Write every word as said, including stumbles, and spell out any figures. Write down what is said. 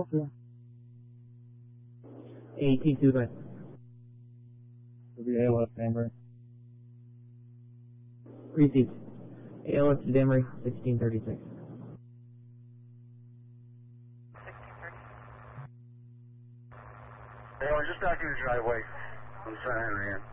Philadelphia. eighteen two, bye. It'll be A L S Danbury. Received. A L S to Danbury, sixteen thirty-six. Hey, we're just back in the driveway on Saint Henry.